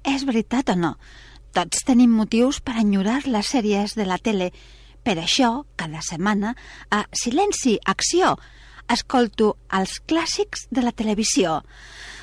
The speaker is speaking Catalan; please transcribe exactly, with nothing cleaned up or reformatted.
és veritat o no? Tots tenim motius per enyorar les sèries de la tele. Per això, cada setmana, a Silenci, Acció, escolto els clàssics de la televisió.